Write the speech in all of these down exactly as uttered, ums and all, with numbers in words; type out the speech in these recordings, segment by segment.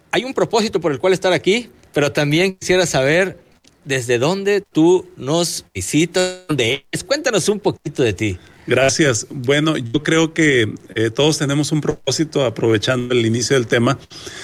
hay un propósito por el cual estar aquí, pero también quisiera saber desde dónde tú nos visitas, dónde es. Cuéntanos un poquito de ti. Gracias. Bueno, yo creo que eh, todos tenemos un propósito, aprovechando el inicio del tema,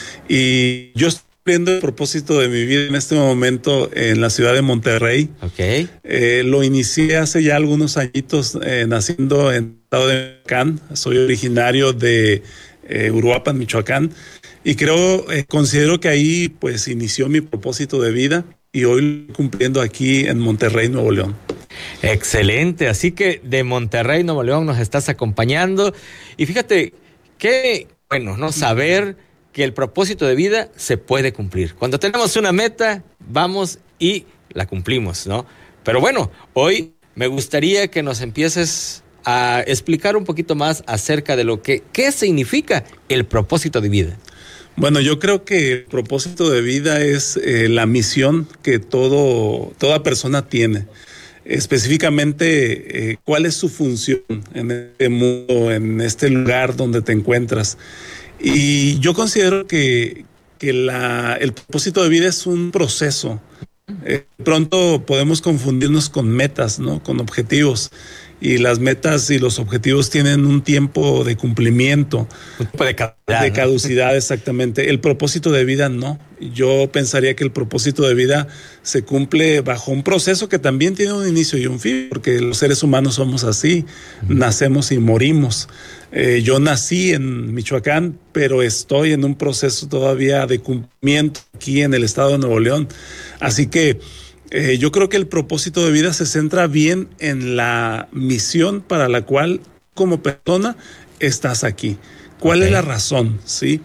y yo estoy viendo el propósito de mi vida en este momento en la ciudad de Monterrey. Okay. Eh, lo inicié hace ya algunos añitos, eh, naciendo en el estado de Michoacán. Soy originario de eh, Uruapan, Michoacán, y creo, eh, considero que ahí pues inició mi propósito de vida, y hoy cumpliendo aquí en Monterrey, Nuevo León. Excelente, así que de Monterrey, Nuevo León nos estás acompañando, y fíjate qué bueno, ¿no? Saber que el propósito de vida se puede cumplir. Cuando tenemos una meta, vamos y la cumplimos, ¿no? Pero bueno, hoy me gustaría que nos empieces a explicar un poquito más acerca de lo que, ¿qué significa el propósito de vida? Bueno, yo creo que el propósito de vida es eh, la misión que todo, toda persona tiene. Específicamente, eh, ¿cuál es su función en este mundo, en este lugar donde te encuentras? Y yo considero que, que la, el propósito de vida es un proceso. Eh, pronto podemos confundirnos con metas, ¿no? Con objetivos. Y las metas y los objetivos tienen un tiempo de cumplimiento. Un tiempo de caducidad. De caducidad, ¿no? Exactamente. El propósito de vida no. Yo pensaría que el propósito de vida se cumple bajo un proceso que también tiene un inicio y un fin, porque los seres humanos somos así, uh-huh. Nacemos y morimos. Eh, yo nací en Michoacán, pero estoy en un proceso todavía de cumplimiento aquí en el estado de Nuevo León. Así que Eh, yo creo que el propósito de vida se centra bien en la misión para la cual como persona estás aquí. ¿Cuál okay. es la razón? ¿Sí?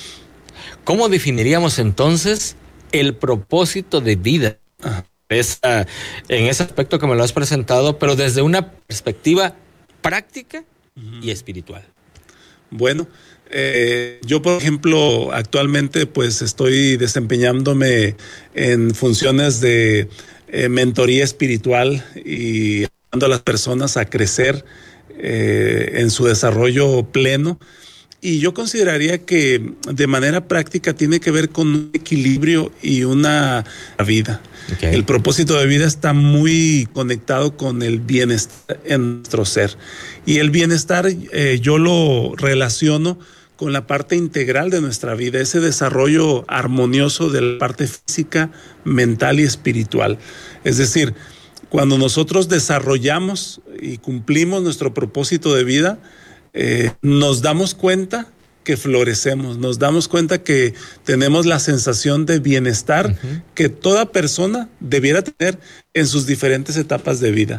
¿Cómo definiríamos entonces el propósito de vida? Esa, en ese aspecto que me lo has presentado, pero desde una perspectiva práctica uh-huh. y espiritual. Bueno, Eh, yo, por ejemplo, actualmente pues estoy desempeñándome en funciones de eh, mentoría espiritual y ayudando a las personas a crecer eh, en su desarrollo pleno. Y yo consideraría que de manera práctica tiene que ver con un equilibrio y una vida. Okay. El propósito de vida está muy conectado con el bienestar en nuestro ser. Y el bienestar eh, yo lo relaciono con la parte integral de nuestra vida, ese desarrollo armonioso de la parte física, mental y espiritual. Es decir, cuando nosotros desarrollamos y cumplimos nuestro propósito de vida, eh, nos damos cuenta que florecemos, nos damos cuenta que tenemos la sensación de bienestar uh-huh. que toda persona debiera tener en sus diferentes etapas de vida.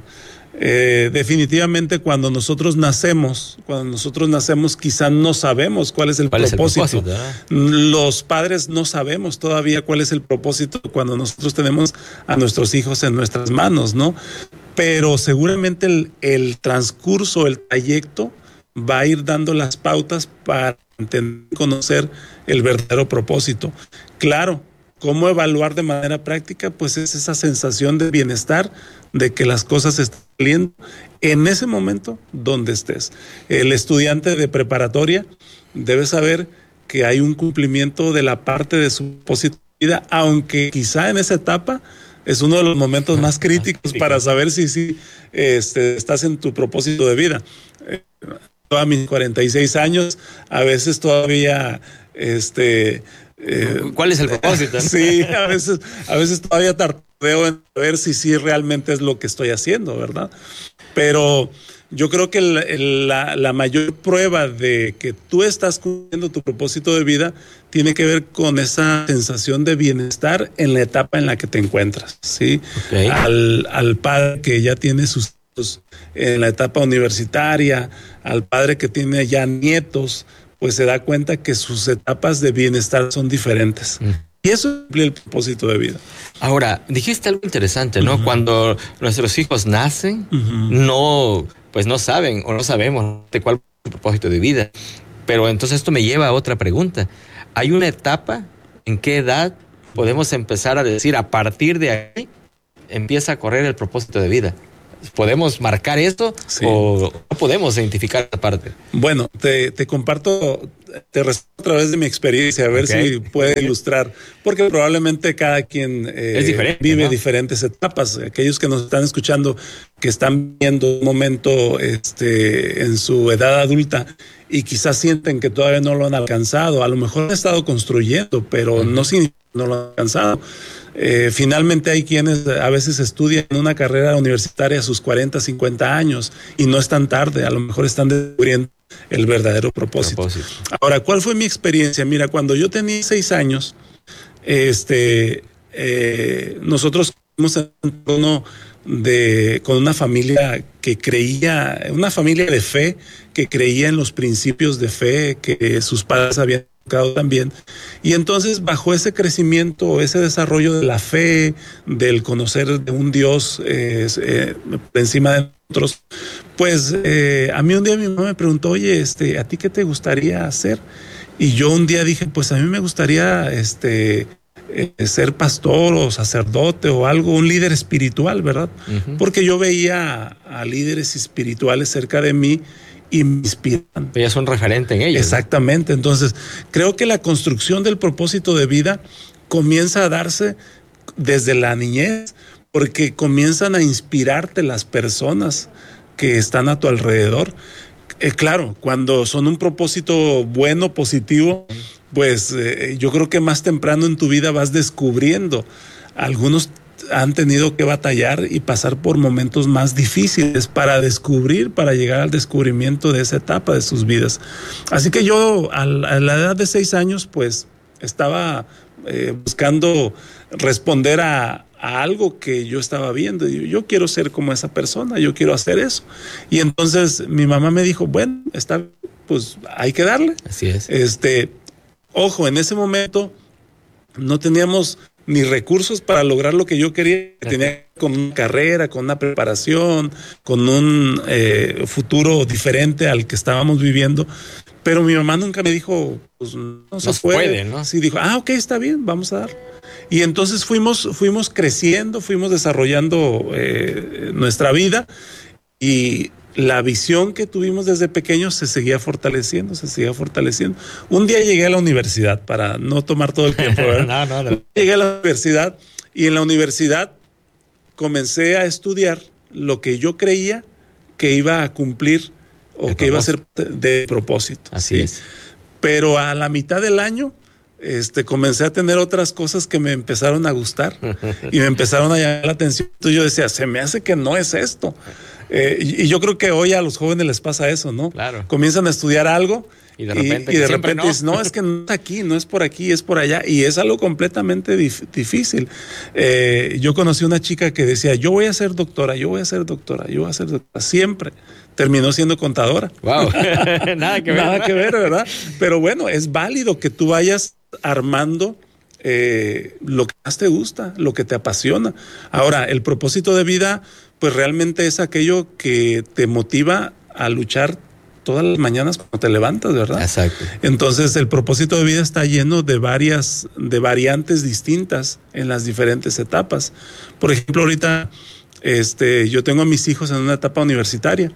Eh, definitivamente cuando nosotros nacemos, cuando nosotros nacemos quizá no sabemos cuál es el ¿Cuál propósito. Es el propósito eh? Los padres no sabemos todavía cuál es el propósito cuando nosotros tenemos a nuestros hijos en nuestras manos, ¿no? Pero seguramente el, el transcurso, el trayecto va a ir dando las pautas para entender, conocer el verdadero propósito. Claro, ¿cómo evaluar de manera práctica? Pues es esa sensación de bienestar, de que las cosas están saliendo en ese momento donde estés. El estudiante de preparatoria debe saber que hay un cumplimiento de la parte de su propósito de vida, aunque quizá en esa etapa es uno de los momentos más críticos para saber si, si este, estás en tu propósito de vida. Eh, a mis cuarenta y seis años, a veces todavía este Eh, ¿Cuál es el propósito? Sí, a veces, a veces todavía tardeo en ver si sí realmente es lo que estoy haciendo, ¿verdad? Pero yo creo que la, la, la mayor prueba de que tú estás cumpliendo tu propósito de vida tiene que ver con esa sensación de bienestar en la etapa en la que te encuentras, ¿sí? Okay. Al, al padre que ya tiene sus hijos en la etapa universitaria, al padre que tiene ya nietos, pues se da cuenta que sus etapas de bienestar son diferentes. Mm. Y eso es el propósito de vida. Ahora, dijiste algo interesante, ¿no? Uh-huh. Cuando nuestros hijos nacen, uh-huh. no, pues no saben o no sabemos de cuál es el propósito de vida. Pero entonces esto me lleva a otra pregunta. ¿Hay una etapa en qué edad podemos empezar a decir, a partir de ahí empieza a correr el propósito de vida? ¿Podemos marcar esto sí. o no podemos identificar esta parte? Bueno, te, te comparto te respondo a través de mi experiencia, a ver okay. si puede ilustrar, porque probablemente cada quien eh, es diferente, vive ¿no? diferentes etapas. Aquellos que nos están escuchando, que están viendo un momento este, en su edad adulta y quizás sienten que todavía no lo han alcanzado, a lo mejor han estado construyendo, pero uh-huh. no significa que no lo han alcanzado. Eh, finalmente hay quienes a veces estudian una carrera universitaria a sus cuarenta, cincuenta años y no es tan tarde, a lo mejor están descubriendo el verdadero propósito. propósito. Ahora, ¿cuál fue mi experiencia? Mira, cuando yo tenía seis años, este, eh, nosotros fuimos en un entorno de, con una familia que creía, una familia de fe, que creía en los principios de fe que sus padres habían también, y entonces bajo ese crecimiento, ese desarrollo de la fe, del conocer de un Dios eh, eh, por encima de nosotros, pues eh, a mí un día mi mamá me preguntó, oye, este, ¿a ti qué te gustaría hacer? Y yo un día dije, pues a mí me gustaría este, eh, ser pastor o sacerdote o algo, un líder espiritual, ¿verdad? Uh-huh. Porque yo veía a, a líderes espirituales cerca de mí y me inspiran. Ella es un referente en ellos. Exactamente. ¿No? Entonces, creo que la construcción del propósito de vida comienza a darse desde la niñez, porque comienzan a inspirarte las personas que están a tu alrededor. Eh, claro, cuando son un propósito bueno, positivo, pues eh, yo creo que más temprano en tu vida vas descubriendo. Algunos han tenido que batallar y pasar por momentos más difíciles para descubrir, para llegar al descubrimiento de esa etapa de sus vidas. Así que yo a la, a la edad de seis años, pues estaba eh, buscando responder a, a algo que yo estaba viendo. Y yo quiero ser como esa persona, yo quiero hacer eso. Y entonces mi mamá me dijo, bueno, está, pues hay que darle. Así es. Este, ojo, en ese momento no teníamos ni recursos para lograr lo que yo quería. Tenía con una carrera, con una preparación, con un eh, futuro diferente al que estábamos viviendo. Pero mi mamá nunca me dijo, pues no, no se puede. puede, ¿no? Sí, dijo, ah, ok, está bien, vamos a dar. Y entonces fuimos, fuimos creciendo, fuimos desarrollando eh, nuestra vida y la visión que tuvimos desde pequeños se seguía fortaleciendo, se seguía fortaleciendo. Un día llegué a la universidad, para no tomar todo el tiempo, ¿verdad? no, no, no. Llegué a la universidad y en la universidad comencé a estudiar lo que yo creía que iba a cumplir o que propósito. Iba a ser de propósito. Así ¿sí? es. Pero a la mitad del año este, comencé a tener otras cosas que me empezaron a gustar y me empezaron a llamar la atención. Entonces yo decía, se me hace que no es esto. Eh, y, y yo creo que hoy a los jóvenes les pasa eso, ¿no? Claro. Comienzan a estudiar algo y de repente, y, y de repente no. Dicen, no, es que no es aquí, no es por aquí, es por allá. Y es algo completamente dif- difícil. Eh, yo conocí una chica que decía, yo voy a ser doctora, yo voy a ser doctora, yo voy a ser doctora. Siempre. Terminó siendo contadora. Wow. Nada que ver. Nada que ver, ¿verdad? Pero bueno, es válido que tú vayas armando eh, lo que más te gusta, lo que te apasiona. Ahora, el propósito de vida, pues realmente es aquello que te motiva a luchar todas las mañanas cuando te levantas, ¿verdad? Exacto. Entonces, el propósito de vida está lleno de varias, de variantes distintas en las diferentes etapas. Por ejemplo, ahorita este, yo tengo a mis hijos en una etapa universitaria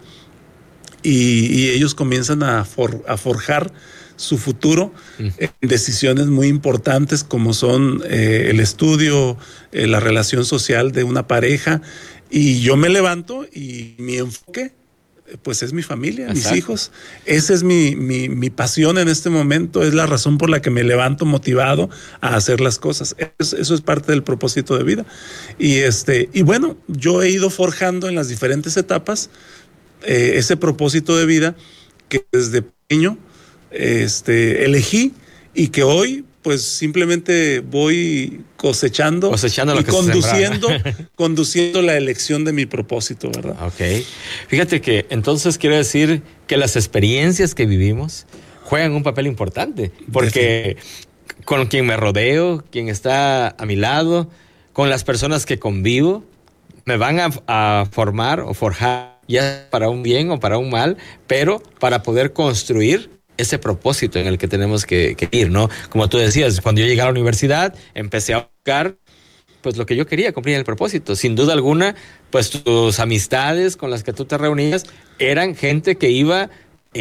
y, y ellos comienzan a, for, a forjar su futuro en decisiones muy importantes como son eh, el estudio, eh, la relación social de una pareja. Y yo me levanto y mi enfoque pues es mi familia, Exacto. mis hijos. Esa es mi, mi, mi pasión en este momento, es la razón por la que me levanto motivado a hacer las cosas. Eso, eso es parte del propósito de vida. Y, este, y bueno, yo he ido forjando en las diferentes etapas eh, ese propósito de vida que desde pequeño este, elegí y que hoy pues simplemente voy cosechando, cosechando lo y que conduciendo, conduciendo la elección de mi propósito, ¿verdad? Ok. Fíjate que entonces quiere decir que las experiencias que vivimos juegan un papel importante, porque con quien me rodeo, quien está a mi lado, con las personas que convivo, me van a, a formar o forjar, ya para un bien o para un mal, pero para poder construir ese propósito en el que tenemos que, que ir, ¿no? Como tú decías, cuando yo llegué a la universidad, empecé a buscar pues lo que yo quería, cumplir el propósito. Sin duda alguna, pues tus amistades con las que tú te reunías eran gente que iba en esta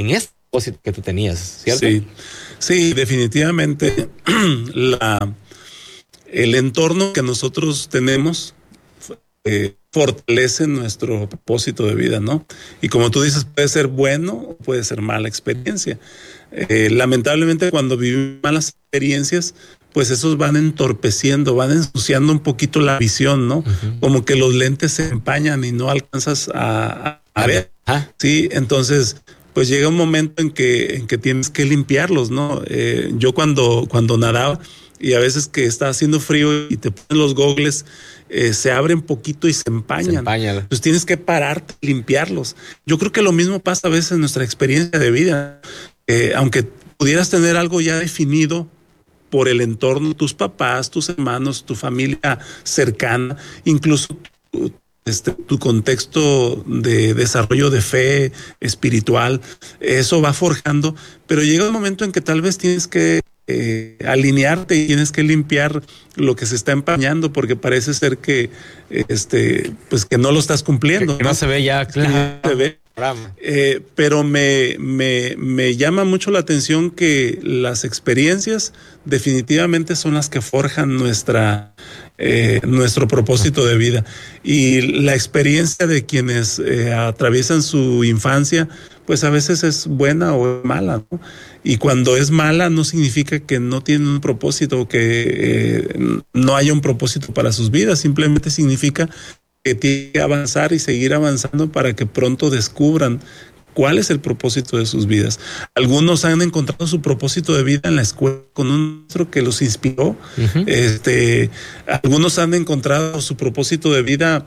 propósito que tú tenías, ¿cierto? Sí, sí, definitivamente la, el entorno que nosotros tenemos eh, fortalece nuestro propósito de vida, ¿no? Y como tú dices, puede ser bueno o puede ser mala experiencia. Eh, lamentablemente cuando vivimos malas experiencias, pues esos van entorpeciendo, van ensuciando un poquito la visión, ¿no? Uh-huh. Como que los lentes se empañan y no alcanzas a, a, a ver, ¿ah? Sí, entonces pues llega un momento en que, en que tienes que limpiarlos, ¿no? Eh, yo cuando, cuando nadaba y a veces que está haciendo frío y te ponen los gogles, eh, se abren poquito y se empañan. Se empañan. Entonces tienes que pararte, limpiarlos. Yo creo que lo mismo pasa a veces en nuestra experiencia de vida. Eh, aunque pudieras tener algo ya definido por el entorno, tus papás, tus hermanos, tu familia cercana, incluso tu, este, tu contexto de desarrollo de fe espiritual, eso va forjando, pero llega un momento en que tal vez tienes que eh, alinearte y tienes que limpiar lo que se está empañando porque parece ser que, este, pues que no lo estás cumpliendo. Que, que no, no se ve ya claro. No se ve. Eh, pero me, me, me llama mucho la atención que las experiencias definitivamente son las que forjan nuestra, eh, nuestro propósito de vida. Y la experiencia de quienes eh, atraviesan su infancia, pues a veces es buena o mala, ¿no? Y cuando es mala no significa que no tienen un propósito, que eh, no haya un propósito para sus vidas, simplemente significa que tiene que avanzar y seguir avanzando para que pronto descubran cuál es el propósito de sus vidas. Algunos han encontrado su propósito de vida en la escuela con un maestro que los inspiró. Uh-huh. Este, algunos han encontrado su propósito de vida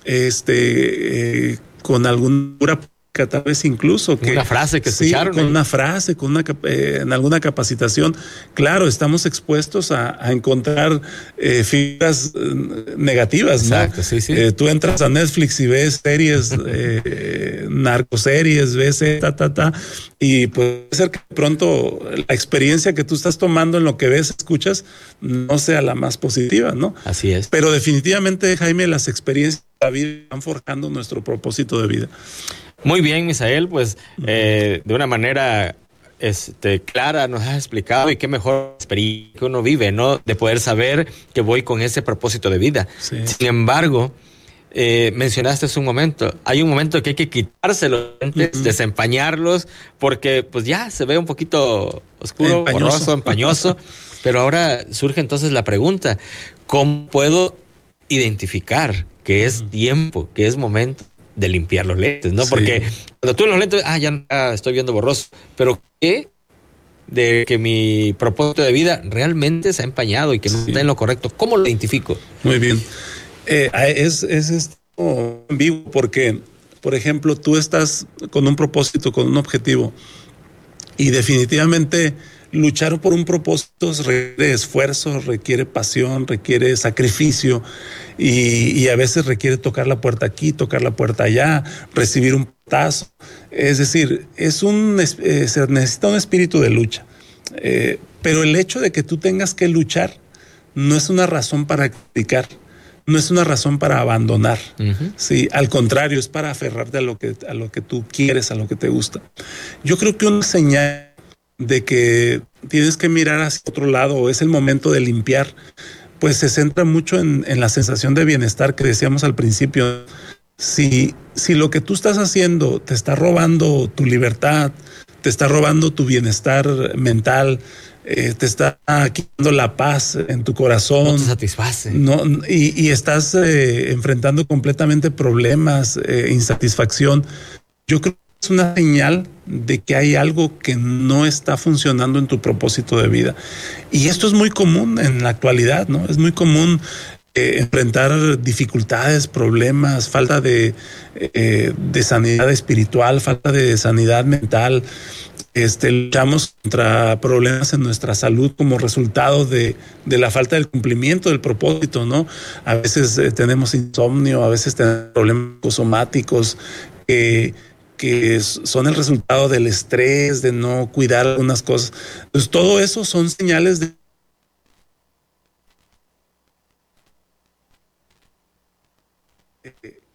este, eh, con alguna tal vez incluso que una frase que escucharon, sí, con una frase, con una eh, en alguna capacitación. Claro, estamos expuestos a, a encontrar eh, figuras eh, negativas, exacto, ¿no? Sí, sí. Eh, tú entras a Netflix y ves series, eh, narcoseries, ves eh, ta, ta, ta, y puede ser que pronto la experiencia que tú estás tomando en lo que ves, escuchas, no sea la más positiva, ¿no? Así es. Pero definitivamente, Jaime, las experiencias de la vida van forjando nuestro propósito de vida. Muy bien, Misael, pues eh, de una manera este, clara nos has explicado, y qué mejor experiencia que uno vive, ¿no? De poder saber que voy con ese propósito de vida. Sí. Sin embargo, eh, mencionaste hace un momento, hay un momento que hay que quitarse los lentes, uh-huh. desempañarlos, porque pues ya se ve un poquito oscuro, empañoso. borroso, empañoso, pero ahora surge entonces la pregunta, ¿cómo puedo identificar que es uh-huh. tiempo, que es momento de limpiar los lentes, ¿no? Sí. Porque cuando tú los lentes, ah, ya ah, estoy viendo borroso, pero ¿qué? De que mi propósito de vida realmente se ha empañado y que no sí. está en lo correcto. ¿Cómo lo identifico? Muy bien. Eh, es, es esto ambiguo porque, por ejemplo, tú estás con un propósito, con un objetivo, y definitivamente luchar por un propósito requiere esfuerzo, requiere pasión, requiere sacrificio y, y a veces requiere tocar la puerta aquí, tocar la puerta allá, recibir un putazo. Es decir, es un, eh, se necesita un espíritu de lucha. Eh, pero el hecho de que tú tengas que luchar no es una razón para criticar, no es una razón para abandonar. Uh-huh. Sí, al contrario, es para aferrarte a lo que, a lo que tú quieres, a lo que te gusta. Yo creo que una señal de que tienes que mirar hacia otro lado o es el momento de limpiar, pues se centra mucho en, en la sensación de bienestar que decíamos al principio. Si, si lo que tú estás haciendo te está robando tu libertad, te está robando tu bienestar mental, eh, te está quitando la paz en tu corazón, no te satisface, no, y, y estás eh, enfrentando completamente problemas, eh, insatisfacción, yo creo que es una señal de que hay algo que no está funcionando en tu propósito de vida. Y esto es muy común en la actualidad, ¿no? Es muy común eh, enfrentar dificultades, problemas, falta de, eh, de sanidad espiritual, falta de sanidad mental. Este, luchamos contra problemas en nuestra salud como resultado de, de la falta del cumplimiento del propósito, ¿no? A veces eh, tenemos insomnio, a veces tenemos problemas psicosomáticos que que son el resultado del estrés, de no cuidar algunas cosas. Pues todo eso son señales de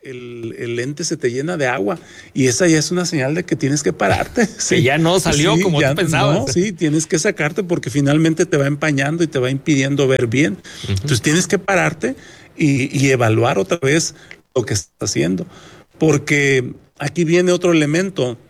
el, el lente se te llena de agua y esa ya es una señal de que tienes que pararte. Sí. Que ya no salió sí, como tú pensabas. No, sí, tienes que sacarte porque finalmente te va empañando y te va impidiendo ver bien. Uh-huh. Entonces tienes que pararte y, y evaluar otra vez lo que estás haciendo. Porque aquí viene otro elemento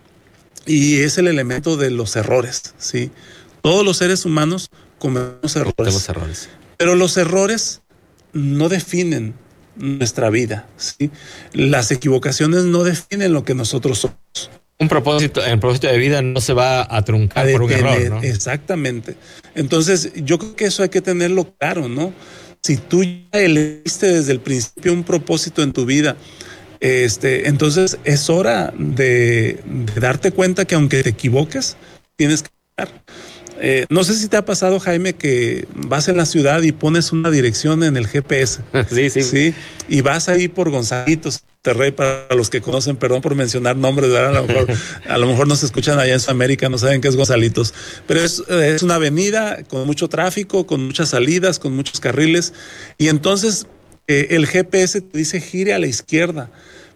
y es el elemento de los errores, ¿sí? Todos los seres humanos cometemos errores. Cometemos errores. Pero los errores no definen nuestra vida, ¿sí? Las equivocaciones no definen lo que nosotros somos. Un propósito, el propósito de vida no se va a truncar a por un error, ¿no? Exactamente. Entonces, yo creo que eso hay que tenerlo claro, ¿no? Si tú ya elegiste desde el principio un propósito en tu vida, este, entonces es hora de, de darte cuenta que aunque te equivoques, tienes que estar. Eh, no sé si te ha pasado, Jaime, que vas en la ciudad y pones una dirección en el G P S. Sí, sí. Sí, y vas ahí por Gonzalitos, Monterrey, para los que conocen, perdón por mencionar nombres, ¿verdad? A lo mejor, a lo mejor nos escuchan allá en Sudamérica, no saben qué es Gonzalitos, pero es, es una avenida con mucho tráfico, con muchas salidas, con muchos carriles, y entonces eh, el G P S te dice gire a la izquierda.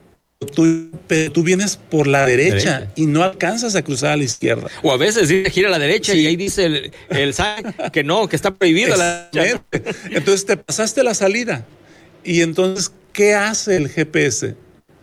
Tú, tú vienes por la derecha, derecha y no alcanzas a cruzar a la izquierda. O a veces dice gira a la derecha, sí. Y ahí dice el, el sign que no, que está prohibido la derecha. Entonces te pasaste la salida. Y entonces, ¿qué hace el G P S?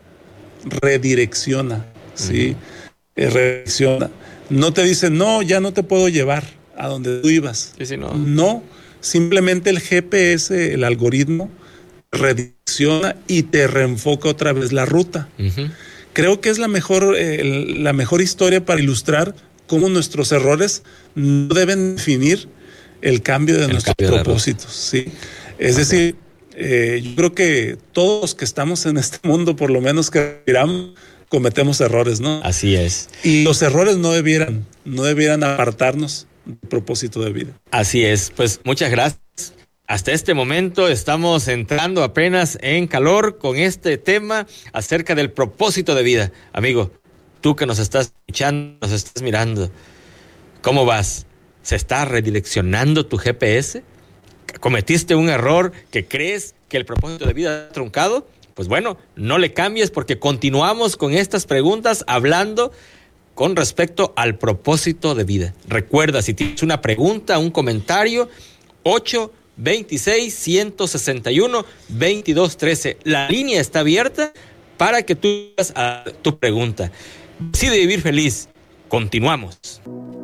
Redirecciona, ¿sí? Uh-huh. Redirecciona. No te dice, no, ya no te puedo llevar a donde tú ibas. Sí, sí, no. No, simplemente el G P S, el algoritmo, redirecciona y te reenfoca otra vez la ruta. Uh-huh. Creo que es la mejor, eh, la mejor historia para ilustrar cómo nuestros errores no deben definir el cambio de el nuestros cambio propósitos. De ¿sí? Es uh-huh. decir, eh, yo creo que todos que estamos en este mundo, por lo menos que respiramos, cometemos errores, ¿no? Así es. Y los errores no debieran, no debieran apartarnos del propósito de vida. Así es. Pues muchas gracias. Hasta este momento estamos entrando apenas en calor con este tema acerca del propósito de vida. Amigo, tú que nos estás escuchando, nos estás mirando, ¿cómo vas? ¿Se está redireccionando tu G P S? ¿Cometiste un error que crees que el propósito de vida ha truncado? Pues bueno, no le cambies porque continuamos con estas preguntas hablando con respecto al propósito de vida. Recuerda, si tienes una pregunta, un comentario, ocho veintiséis, ciento sesenta y uno, veintidós trece. La línea está abierta para que tú hagas a tu pregunta. Decide vivir feliz. Continuamos.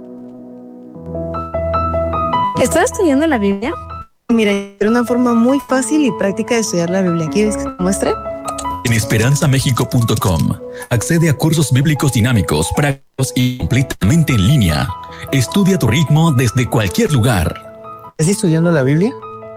¿Estás estudiando la Biblia? Mira, es una forma muy fácil y práctica de estudiar la Biblia. ¿Quieres que te muestre? En esperanza méxico punto com accede a cursos bíblicos dinámicos, prácticos y completamente en línea. Estudia a tu ritmo desde cualquier lugar. ¿Estás estudiando la Biblia?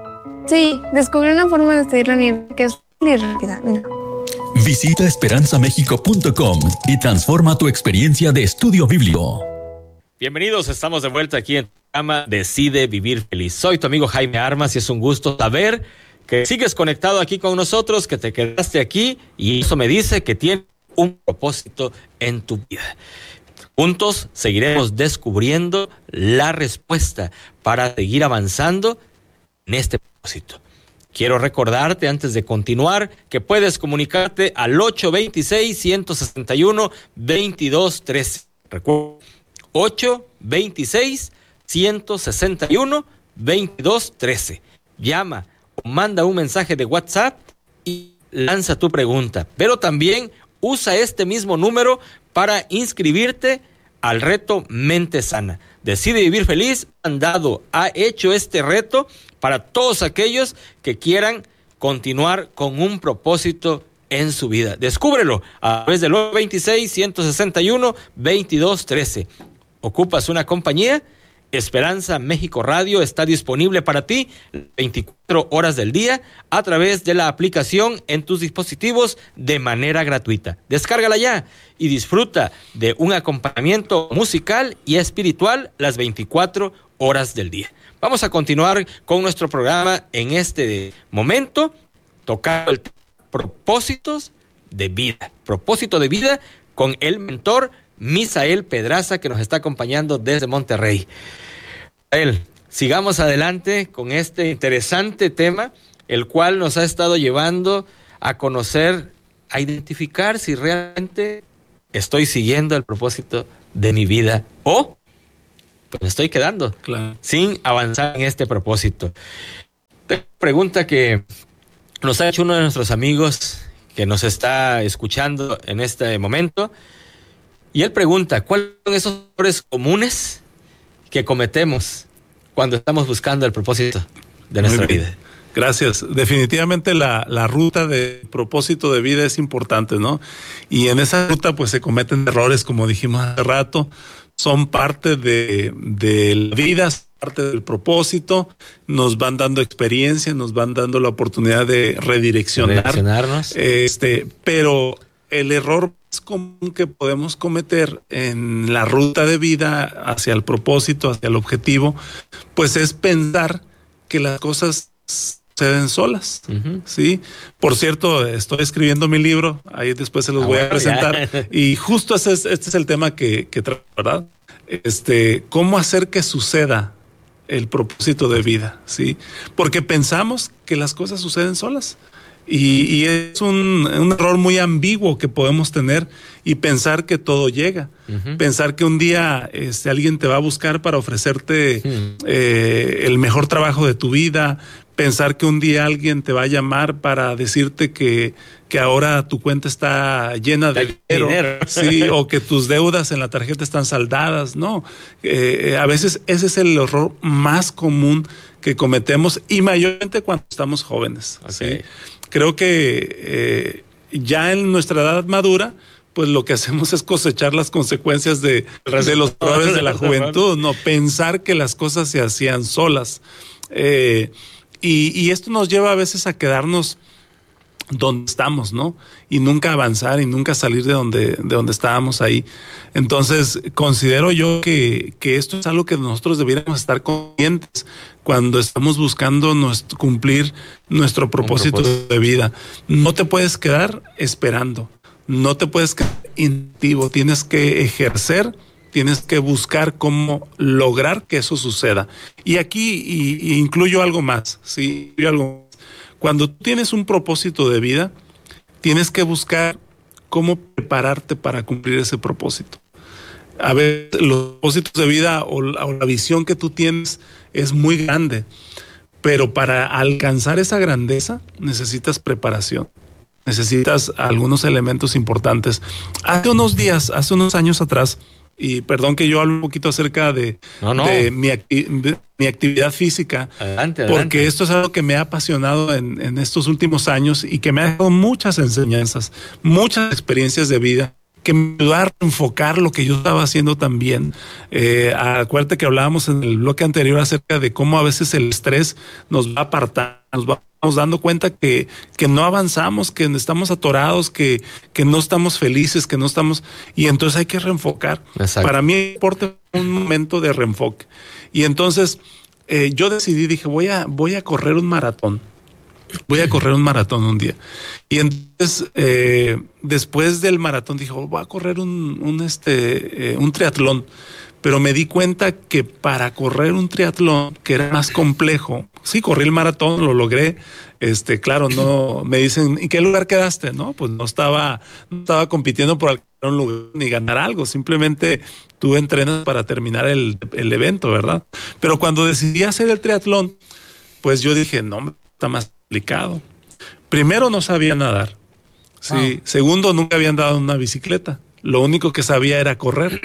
Sí, descubrí una forma de estudiar la Biblia que es muy rápida. Mira. Visita esperanza méxico punto com y transforma tu experiencia de estudio bíblico. Bienvenidos, estamos de vuelta aquí en el programa Decide Vivir Feliz. Soy tu amigo Jaime Armas y es un gusto saber que sigues conectado aquí con nosotros, que te quedaste aquí y eso me dice que tienes un propósito en tu vida. Juntos seguiremos descubriendo la respuesta para seguir avanzando en este propósito. Quiero recordarte antes de continuar que puedes comunicarte al ocho veintiséis, ciento sesenta y uno, veintidós trece. Recuerda, ocho veintiséis, ciento sesenta y uno, veintidós trece. Llama o manda un mensaje de WhatsApp y lanza tu pregunta. Pero también usa este mismo número para inscribirte al reto Mente Sana. Decide Vivir Feliz, han dado, ha hecho este reto para todos aquellos que quieran continuar con un propósito en su vida. Descúbrelo a través del veintiséis, ciento sesenta y uno, veintidós trece. ¿Ocupas una compañía? Esperanza México Radio está disponible para ti veinticuatro horas del día a través de la aplicación en tus dispositivos de manera gratuita. Descárgala ya y disfruta de un acompañamiento musical y espiritual las veinticuatro horas del día. Vamos a continuar con nuestro programa en este momento, tocando el propósitos de vida. Propósito de vida con el mentor Misael Pedraza, que nos está acompañando desde Monterrey. Misael, sigamos adelante con este interesante tema, el cual nos ha estado llevando a conocer a identificar si realmente estoy siguiendo el propósito de mi vida o pues me estoy quedando Claro. sin avanzar en este propósito. Pregunta que nos ha hecho uno de nuestros amigos que nos está escuchando en este momento, y él pregunta, ¿cuáles son esos errores comunes que cometemos cuando estamos buscando el propósito de nuestra Muy bien. vida? Gracias. Definitivamente la, la ruta de propósito de vida es importante, ¿no? Y en esa ruta pues se cometen errores, como dijimos hace rato, son parte de, de la vida, parte del propósito, nos van dando experiencia, nos van dando la oportunidad de redireccionar. Redireccionarnos. Este, pero el error más común que podemos cometer en la ruta de vida hacia el propósito, hacia el objetivo, pues es pensar que las cosas suceden solas. Uh-huh. Sí, por cierto, estoy escribiendo mi libro, ahí después se los Ah, voy bueno, a presentar. ya. Y justo ese es, este es el tema que, que traigo, ¿verdad? Este, cómo hacer que suceda el propósito de vida, ¿sí? Porque pensamos que las cosas suceden solas. Y, y es un, un error muy ambiguo que podemos tener y pensar que todo llega. Uh-huh. Pensar que un día este, alguien te va a buscar para ofrecerte Uh-huh. eh, el mejor trabajo de tu vida. Pensar que un día alguien te va a llamar para decirte que, que ahora tu cuenta está llena de dinero, dinero. Sí, o que tus deudas en la tarjeta están saldadas. No, eh, a veces ese es el error más común que cometemos y mayormente cuando estamos jóvenes. Okay. ¿Sí? Creo que eh, ya en nuestra edad madura, pues lo que hacemos es cosechar las consecuencias de, de los errores de la juventud, no pensar que las cosas se hacían solas. Eh, y, y esto nos lleva a veces a quedarnos donde estamos, ¿no? Y nunca avanzar y nunca salir de donde, de donde estábamos ahí. Entonces, considero yo que, que esto es algo que nosotros debiéramos estar conscientes cuando estamos buscando nuestro, cumplir nuestro propósito, propósito de vida. No te puedes quedar esperando, no te puedes quedar inactivo, tienes que ejercer, tienes que buscar cómo lograr que eso suceda. Y aquí y, y incluyo algo más, sí, incluyo algo más. Cuando tú tienes un propósito de vida, tienes que buscar cómo prepararte para cumplir ese propósito. A veces los propósitos de vida o la, o la visión que tú tienes es muy grande, pero para alcanzar esa grandeza necesitas preparación, necesitas algunos elementos importantes. Hace unos días, hace unos años atrás, y perdón que yo hable un poquito acerca de, no, no. de, mi, acti de mi actividad física, adelante, porque adelante. esto es algo que me ha apasionado en, en estos últimos años y que me ha dado muchas enseñanzas, muchas experiencias de vida que me ayudaron a enfocar lo que yo estaba haciendo también. Eh, acuérdate que hablábamos en el bloque anterior acerca de cómo a veces el estrés nos va a apartar, nos va Nos dando cuenta que, que no avanzamos, que estamos atorados, que, que no estamos felices, que no estamos... Y entonces hay que reenfocar. Exacto. Para mí importa un momento de reenfoque. Y entonces eh, yo decidí, dije, voy a, voy a correr un maratón. Voy a correr un maratón un día. Y entonces, eh, después del maratón, dije, voy a correr un, un, este, eh, un triatlón. Pero me di cuenta que para correr un triatlón, que era más complejo, sí, corrí el maratón, lo logré. Este, claro, no me dicen, ¿en qué lugar quedaste? No, pues no estaba, no estaba compitiendo por alcanzar un lugar ni ganar algo. Simplemente tú entrenas para terminar el, el evento, ¿verdad? Pero cuando decidí hacer el triatlón, pues yo dije, no, está más complicado. Primero, no sabía nadar. Sí. Wow. Segundo, nunca había andado en una bicicleta. Lo único que sabía era correr.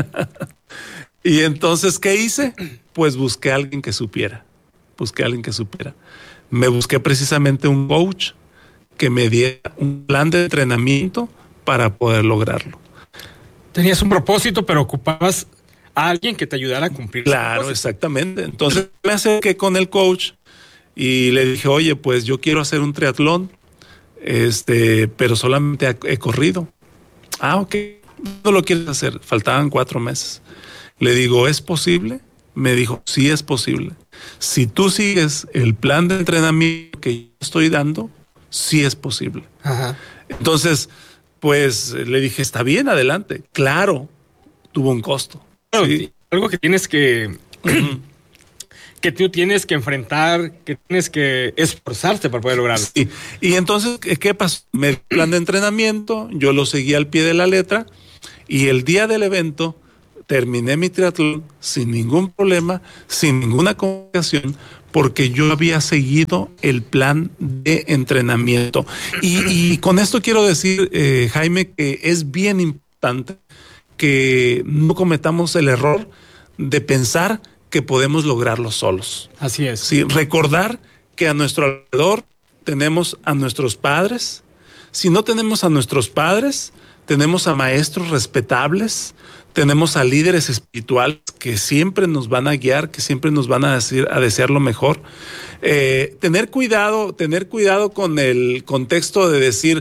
Y entonces, ¿qué hice? Pues busqué a alguien que supiera. Busqué a alguien que supiera. Me busqué precisamente un coach que me diera un plan de entrenamiento para poder lograrlo. Tenías un propósito, pero ocupabas a alguien que te ayudara a cumplir. Claro, exactamente. Entonces me acerqué con el coach y le dije, oye, pues yo quiero hacer un triatlón, este, pero solamente he, he corrido. Ah, ok. No lo quieres hacer. Faltaban cuatro meses. Le digo, ¿es posible? Me dijo, sí es posible. Si tú sigues el plan de entrenamiento que yo estoy dando, sí es posible. Ajá. Entonces, pues le dije, está bien, adelante. Claro, tuvo un costo. Claro, ¿sí? Algo que tienes que, que que tú tienes que enfrentar, que tienes que esforzarte para poder lograrlo. Sí. Y entonces, ¿qué pasó? Me dio plan de entrenamiento, yo lo seguí al pie de la letra y el día del evento terminé mi triatlón sin ningún problema, sin ninguna complicación, porque yo había seguido el plan de entrenamiento. Y, y con esto quiero decir, eh, Jaime, que es bien importante que no cometamos el error de pensar que podemos lograrlo solos. Así es. Sí, recordar que a nuestro alrededor tenemos a nuestros padres. Si no tenemos a nuestros padres, tenemos a maestros respetables, tenemos a líderes espirituales que siempre nos van a guiar, que siempre nos van a decir, a desear lo mejor. Eh, tener cuidado, tener cuidado con el contexto de decir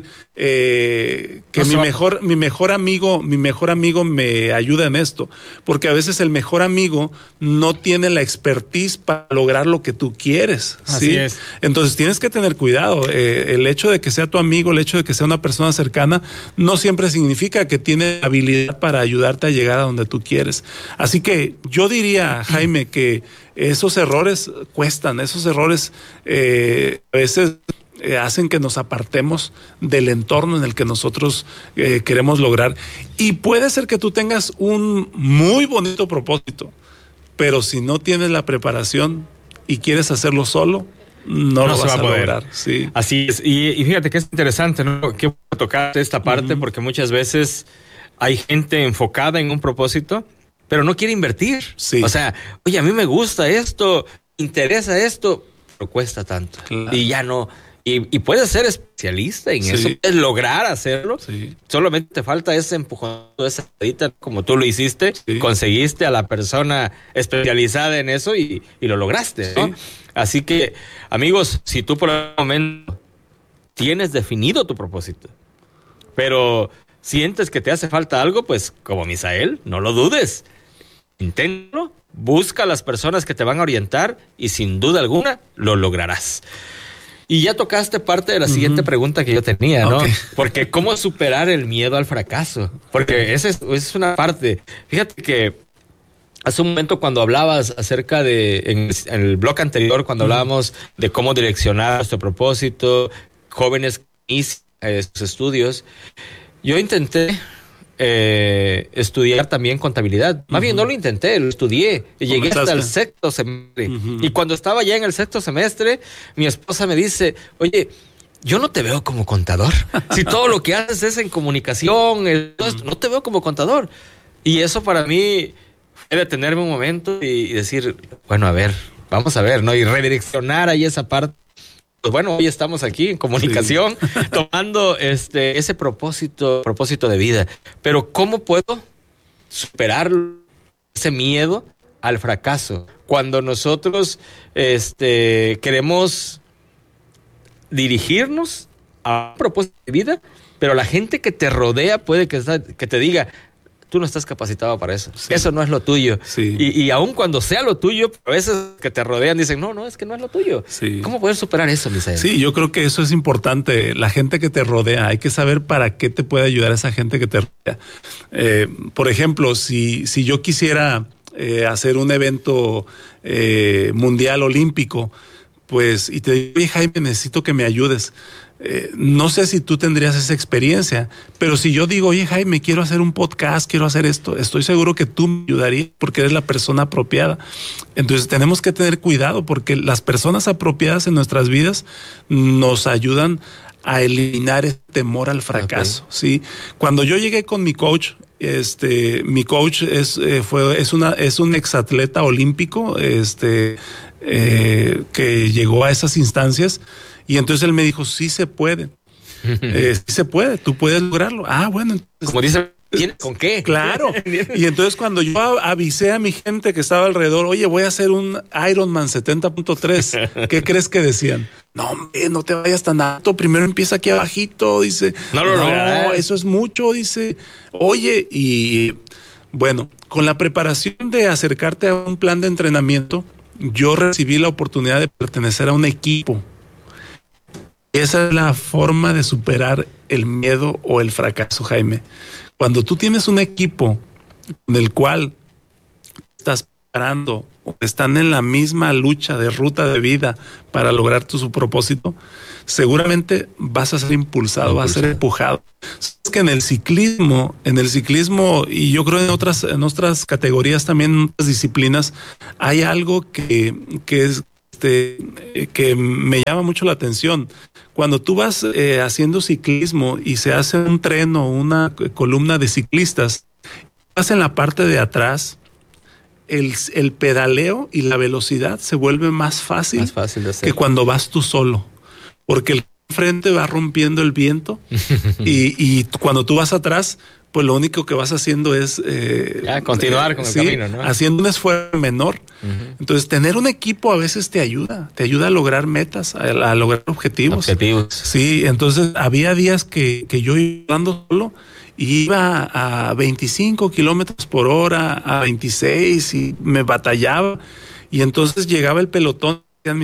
eh, que no mi va. mejor, mi mejor amigo, mi mejor amigo me ayuda en esto, porque a veces el mejor amigo no tiene la expertise para lograr lo que tú quieres. Así ¿sí? es. Entonces tienes que tener cuidado. Eh, el hecho de que sea tu amigo, el hecho de que sea una persona cercana, no siempre significa que tiene habilidad para ayudarte a llegar a donde tú quieres. Así que yo diría, Jaime, que esos errores cuestan, esos errores eh, a veces eh, hacen que nos apartemos del entorno en el que nosotros eh, queremos lograr. Y puede ser que tú tengas un muy bonito propósito, pero si no tienes la preparación y quieres hacerlo solo, no, No lo se vas va a, a poder. lograr. Sí. Así es. Y, y fíjate que es interesante, ¿no? Que tocar esta parte, uh-huh. porque muchas veces hay gente enfocada en un propósito, pero no quiere invertir. Sí. O sea, oye, a mí me gusta esto, interesa esto, pero cuesta tanto. Claro. Y ya no. Y, y puedes ser especialista en Sí. eso, puedes lograr hacerlo. Sí. Solamente te falta ese empujón, esa edita, como tú lo hiciste, Sí. conseguiste a la persona especializada en eso y, y lo lograste, ¿no? Sí. Así que, amigos, si tú por el momento tienes definido tu propósito, pero sientes que te hace falta algo, pues como Misael, no lo dudes. Inténtalo, busca a las personas que te van a orientar y sin duda alguna lo lograrás. Y ya tocaste parte de la siguiente uh-huh. pregunta que yo tenía, ¿no? Okay. Porque cómo superar el miedo al fracaso. Porque esa es, es una parte. Fíjate que hace un momento cuando hablabas acerca de, en, en el blog anterior, cuando uh-huh. hablábamos de cómo direccionar nuestro propósito, jóvenes que inician eh, sus estudios, yo intenté eh, estudiar también contabilidad. Más uh-huh. bien no lo intenté, lo estudié. Y llegué hasta el sexto semestre. Uh-huh. Y cuando estaba ya en el sexto semestre, mi esposa me dice, oye, yo no te veo como contador. Si todo lo que haces es en comunicación, el, todo esto, no te veo como contador. Y eso para mí fue detenerme un momento y, y decir, bueno, a ver, vamos a ver, ¿no? Y redireccionar ahí esa parte. Pues bueno, hoy estamos aquí en comunicación, sí. tomando este, ese propósito, propósito de vida. Pero ¿cómo puedo superar ese miedo al fracaso? Cuando nosotros este, queremos dirigirnos a un propósito de vida, pero la gente que te rodea puede que, que te diga, tú no estás capacitado para eso. Sí. Eso no es lo tuyo. Sí. Y, y aun cuando sea lo tuyo, a veces que te rodean dicen, no, no, es que no es lo tuyo. Sí. ¿Cómo poder superar eso, Misael? Sí, yo creo que eso es importante. La gente que te rodea, hay que saber para qué te puede ayudar esa gente que te rodea. Eh, por ejemplo, si, si yo quisiera eh, hacer un evento eh, mundial olímpico, pues, y te digo, oye, Jaime, necesito que me ayudes. Eh, no sé si tú tendrías esa experiencia, pero si yo digo, oye, Jaime, quiero hacer un podcast, quiero hacer esto, estoy seguro que tú me ayudarías porque eres la persona apropiada. Entonces tenemos que tener cuidado porque las personas apropiadas en nuestras vidas nos ayudan a eliminar el temor al fracaso. Okay. ¿Sí? Cuando yo llegué con mi coach, este, mi coach es, eh, fue, es, una, es un exatleta olímpico este, eh, que llegó a esas instancias. Y entonces él me dijo, sí se puede, eh, sí se puede, tú puedes lograrlo. Ah, bueno. Entonces, como dice, ¿tienes con qué? Claro. Y entonces cuando yo avisé a mi gente que estaba alrededor, oye, voy a hacer un Ironman setenta punto tres, ¿qué crees que decían? No, hombre, no te vayas tan alto, primero empieza aquí abajito, dice. No, lo no eso es mucho, dice. Oye, y bueno, con la preparación de acercarte a un plan de entrenamiento, yo recibí la oportunidad de pertenecer a un equipo. Esa es la forma de superar el miedo o el fracaso, Jaime. Cuando tú tienes un equipo con el cual estás preparando o están en la misma lucha de ruta de vida para lograr tu su propósito, seguramente vas a ser impulsado, Impulsado. vas a ser empujado. Es que en el ciclismo, en el ciclismo, y yo creo en otras, en otras categorías también, en otras disciplinas, hay algo que, que es este, que me llama mucho la atención. Cuando tú vas eh, haciendo ciclismo y se hace un tren o una columna de ciclistas, vas en la parte de atrás, el, el pedaleo y la velocidad se vuelve más fácil, más fácil de hacer. que cuando vas tú solo. Porque el frente va rompiendo el viento y, y cuando tú vas atrás, pues lo único que vas haciendo es eh, ya, continuar eh, con el sí, camino, ¿no? Haciendo un esfuerzo menor. Uh-huh. Entonces, tener un equipo a veces te ayuda, te ayuda a lograr metas, a, a lograr objetivos. Objetivos. Sí, entonces había días que, que yo iba andando solo y iba a veinticinco kilómetros por hora, a veintiséis y me batallaba. Y entonces llegaba el pelotón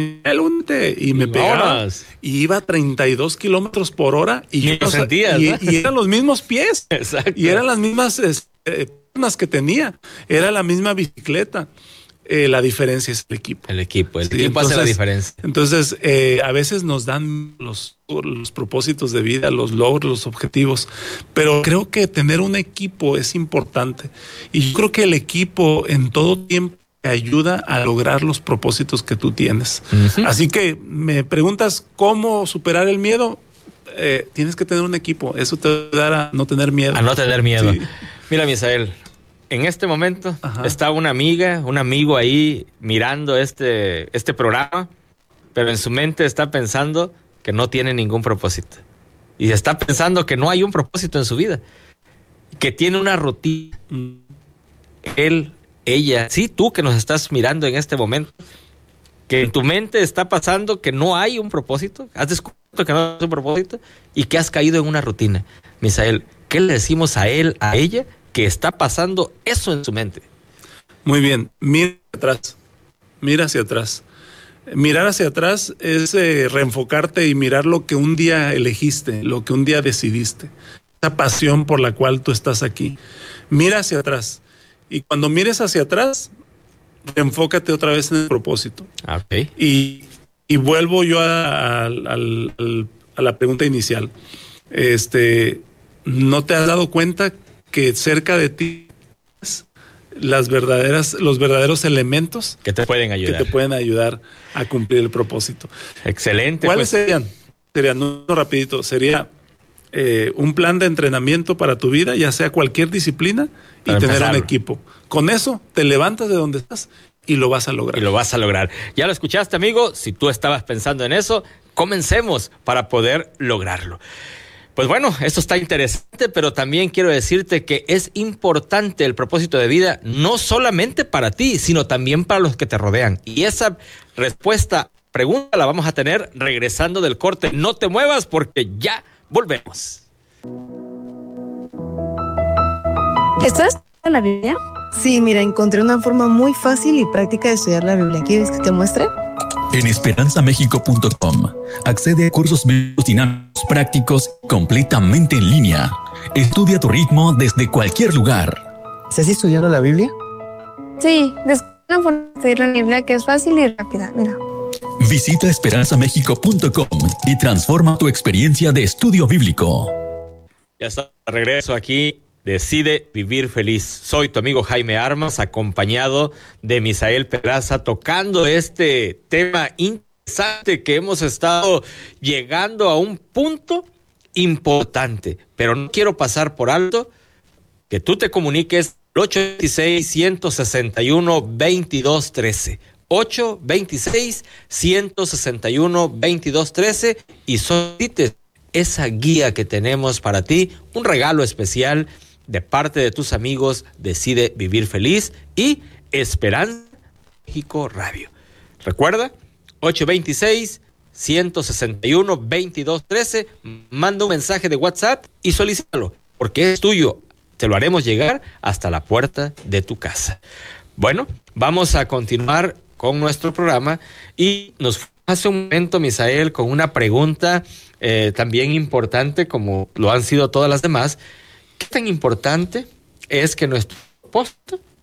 y me pegaba y iba a treinta y dos kilómetros por hora y, yo, o sea, sentías, y, ¿no? y eran los mismos pies. Exacto. Y eran las mismas eh, piernas que tenía, era la misma bicicleta. Eh, la diferencia es el equipo. El equipo, el sí, equipo entonces, hace la diferencia. Entonces, eh, a veces nos dan los, los propósitos de vida, los logros, los objetivos, pero creo que tener un equipo es importante. Y yo creo que el equipo en todo tiempo te ayuda a lograr los propósitos que tú tienes. Uh-huh. Así que me preguntas cómo superar el miedo. Eh, tienes que tener un equipo. Eso te ayudará a no tener miedo. A no tener miedo. Sí. Mira, Misael, en este momento Ajá. está una amiga, un amigo ahí mirando este, este programa, pero en su mente está pensando que no tiene ningún propósito. Y está pensando que no hay un propósito en su vida. Que tiene una rutina. Mm. Él... Ella, sí, tú que nos estás mirando en este momento, que en tu mente está pasando que no hay un propósito, has descubierto que no hay un propósito y que has caído en una rutina. Misael, ¿qué le decimos a él, a ella, que está pasando eso en su mente? Muy bien, mira hacia atrás, mira hacia atrás. Mirar hacia atrás es eh, reenfocarte y mirar lo que un día elegiste, lo que un día decidiste, esa pasión por la cual tú estás aquí. Mira hacia atrás. Y cuando mires hacia atrás, enfócate otra vez en el propósito. Okay. Y, y vuelvo yo a, a, a, a la pregunta inicial. Este, ¿no te has dado cuenta que cerca de ti las verdaderas, los verdaderos elementos que te pueden ayudar, que te pueden ayudar a cumplir el propósito? Excelente. ¿Cuáles pues. serían? Serían, uno rapidito, sería eh, un plan de entrenamiento para tu vida, ya sea cualquier disciplina, y tener empezarlo. Un equipo. Con eso te levantas de donde estás y lo vas a lograr. Y lo vas a lograr. Ya lo escuchaste, amigo. Si tú estabas pensando en eso, comencemos para poder lograrlo. Pues bueno, esto está interesante, pero también quiero decirte que es importante el propósito de vida, no solamente para ti, sino también para los que te rodean. Y esa respuesta, pregunta, la vamos a tener regresando del corte. No te muevas porque ya volvemos. ¿Estás en la Biblia? Sí, mira, encontré una forma muy fácil y práctica de estudiar la Biblia. ¿Quieres que te muestre? En esperanza méxico punto com accede a cursos bíblicos dinámicos, prácticos, completamente en línea. Estudia tu ritmo desde cualquier lugar. ¿Estás estudiando la Biblia? Sí, descubrí una forma de estudiar la Biblia que es fácil y rápida. Mira. Visita esperanza méxico punto com y transforma tu experiencia de estudio bíblico. Ya está, regreso aquí. Decide vivir feliz. Soy tu amigo Jaime Armas, acompañado de Misael Peraza, tocando este tema interesante que hemos estado llegando a un punto importante, pero no quiero pasar por alto que tú te comuniques al ocho dos seis, uno seis uno, dos dos uno tres. ocho dos seis, uno seis uno, dos dos uno tres y solicites esa guía que tenemos para ti, un regalo especial de parte de tus amigos Decide Vivir Feliz y Esperanza México Radio. Recuerda, ocho dos seis, uno seis uno, dos dos uno tres, manda un mensaje de WhatsApp y solicítalo, porque es tuyo. Te lo haremos llegar hasta la puerta de tu casa. Bueno, vamos a continuar con nuestro programa y nos hace un momento, Misael, con una pregunta eh, también importante como lo han sido todas las demás. ¿Qué tan importante es que nuestro propósito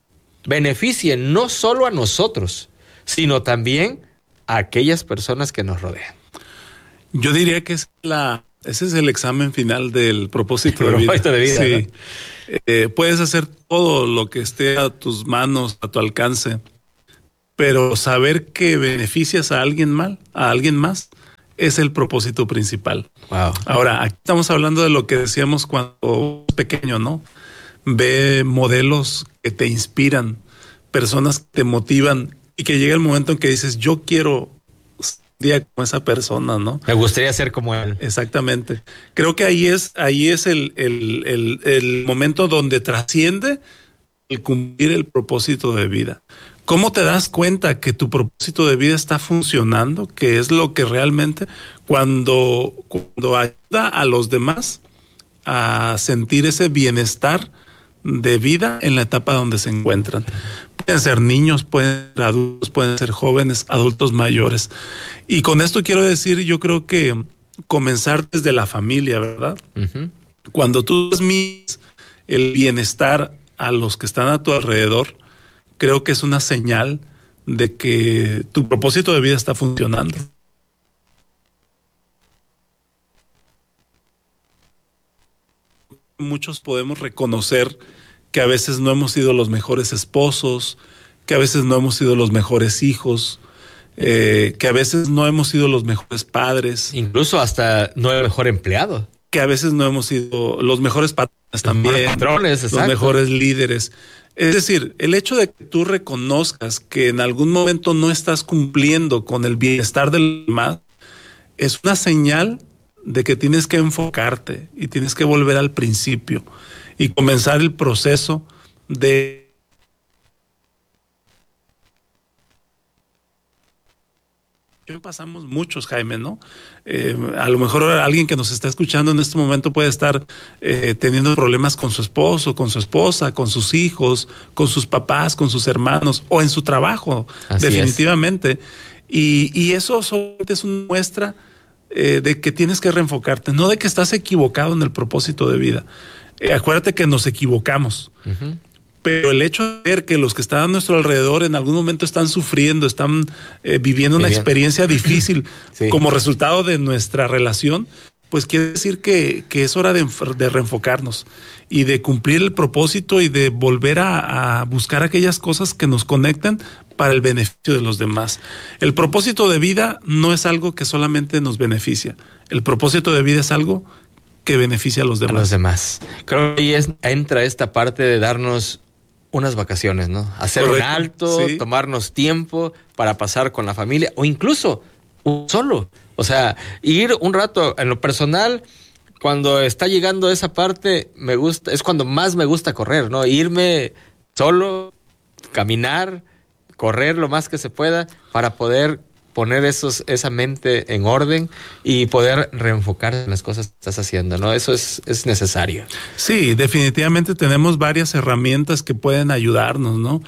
beneficie no solo a nosotros, sino también a aquellas personas que nos rodean. Yo diría que es la, ese es el examen final del propósito de vida. Propósito de vida, sí. ¿no? Eh, puedes hacer todo lo que esté a tus manos, a tu alcance, pero saber que beneficias a alguien mal, a alguien más, es el propósito principal. Wow. Ahora, aquí estamos hablando de lo que decíamos cuando eras pequeño, ¿no? Ve modelos que te inspiran, personas que te motivan y que llega el momento en que dices, yo quiero ser día como esa persona, ¿no? Me gustaría ser como él. Exactamente. Creo que ahí es, ahí es el, el, el, el momento donde trasciende el cumplir el propósito de vida. ¿Cómo te das cuenta que tu propósito de vida está funcionando? Que es lo que realmente cuando, cuando ayuda a los demás a sentir ese bienestar de vida en la etapa donde se encuentran. Pueden ser niños, pueden ser adultos, pueden ser jóvenes, adultos mayores. Y con esto quiero decir, yo creo que comenzar desde la familia, ¿verdad? Uh-huh. Cuando tú transmites el bienestar a los que están a tu alrededor, creo que es una señal de que tu propósito de vida está funcionando. Muchos podemos reconocer que a veces no hemos sido los mejores esposos, que a veces no hemos sido los mejores hijos, eh, que a veces no hemos sido los mejores padres. Incluso hasta no el mejor empleado. Que a veces no hemos sido los mejores patrones también. Los patrones, exacto. Los mejores líderes. Es decir, el hecho de que tú reconozcas que en algún momento no estás cumpliendo con el bienestar del demás es una señal de que tienes que enfocarte y tienes que volver al principio y comenzar el proceso de pasamos muchos, Jaime, ¿no? Eh, a lo mejor alguien que nos está escuchando en este momento puede estar eh, teniendo problemas con su esposo, con su esposa, con sus hijos, con sus papás, con sus hermanos o en su trabajo, Así definitivamente. Es. Y, y eso solamente es una muestra eh, de que tienes que reenfocarte, no de que estás equivocado en el propósito de vida. Eh, acuérdate que nos equivocamos. Uh-huh. Pero el hecho de ver que los que están a nuestro alrededor en algún momento están sufriendo, están eh, viviendo una Bien. experiencia difícil sí. como resultado de nuestra relación, pues quiere decir que, que es hora de, de reenfocarnos y de cumplir el propósito y de volver a, a buscar aquellas cosas que nos conectan para el beneficio de los demás. El propósito de vida no es algo que solamente nos beneficia. El propósito de vida es algo que beneficia a los demás. A los demás. Creo que ahí es, entra esta parte de darnos unas vacaciones, ¿no? Hacer Correcto. un alto, sí. tomarnos tiempo para pasar con la familia o incluso solo. O sea, ir un rato en lo personal, cuando está llegando esa parte, me gusta, es cuando más me gusta correr, ¿no? Irme solo, caminar, correr lo más que se pueda para poder poner esos, esa mente en orden y poder reenfocar en las cosas que estás haciendo, ¿no? Eso es, es necesario. Sí, definitivamente tenemos varias herramientas que pueden ayudarnos, ¿no?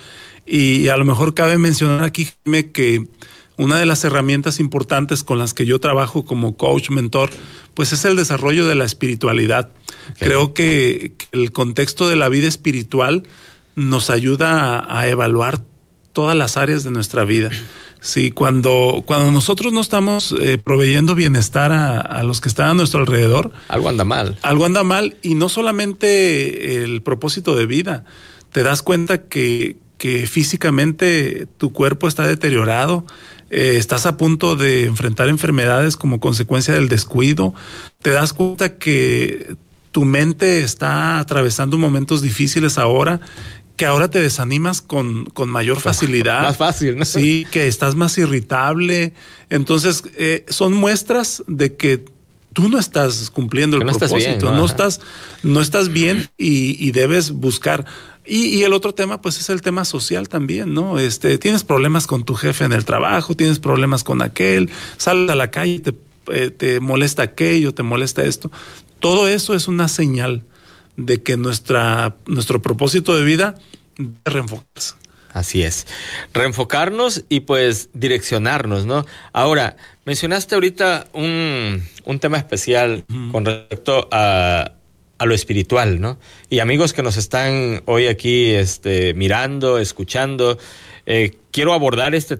Y a lo mejor cabe mencionar aquí, Jaime, que una de las herramientas importantes con las que yo trabajo como coach, mentor, pues es el desarrollo de la espiritualidad. Okay. Creo que, que el contexto de la vida espiritual nos ayuda a, a evaluar todas las áreas de nuestra vida. Sí, cuando, cuando nosotros no estamos eh, proveyendo bienestar a, a los que están a nuestro alrededor, algo anda mal. Algo anda mal, y no solamente el propósito de vida. Te das cuenta que, que físicamente tu cuerpo está deteriorado, eh, estás a punto de enfrentar enfermedades como consecuencia del descuido. Te das cuenta que tu mente está atravesando momentos difíciles ahora, que ahora te desanimas con, con mayor facilidad. Más fácil, ¿no? Sí, que estás más irritable. Entonces, eh, son muestras de que tú no estás cumpliendo el no propósito. Estás bien, ¿no? ¿no? No, estás, no estás bien y, y debes buscar. Y, y el otro tema, pues, es el tema social también, ¿no? Este, tienes problemas con tu jefe en el trabajo, tienes problemas con aquel, sales a la calle y te, eh, te molesta aquello, te molesta esto. Todo eso es una señal de que nuestra, nuestro propósito de vida debe reenfocarse. Así es. Reenfocarnos y pues direccionarnos, ¿no? Ahora, mencionaste ahorita un, un tema especial uh-huh. con respecto a a lo espiritual, ¿no? Y amigos que nos están hoy aquí este, mirando, escuchando, eh, quiero abordar este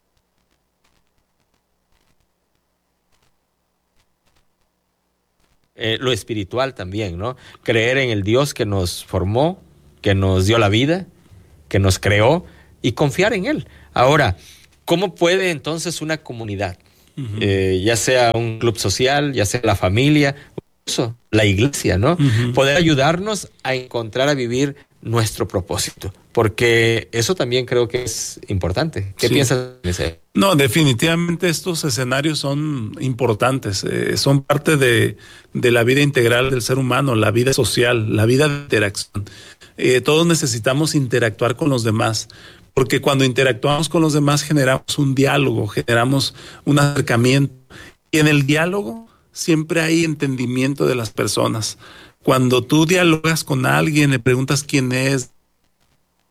eh, lo espiritual también, ¿no? Creer en el Dios que nos formó, que nos dio la vida, que nos creó y confiar en Él. Ahora, ¿cómo puede entonces una comunidad, uh-huh. eh, ya sea un club social, ya sea la familia, incluso la iglesia, ¿no? Uh-huh. Poder ayudarnos a encontrar, a vivir nuestro propósito? Porque eso también creo que es importante. ¿Qué sí. piensas de ese? No, definitivamente estos escenarios son importantes, eh, son parte de, de la vida integral del ser humano, la vida social, la vida de interacción. Eh, todos necesitamos interactuar con los demás, porque cuando interactuamos con los demás generamos un diálogo, generamos un acercamiento. Y en el diálogo siempre hay entendimiento de las personas. Cuando tú dialogas con alguien, le preguntas quién es,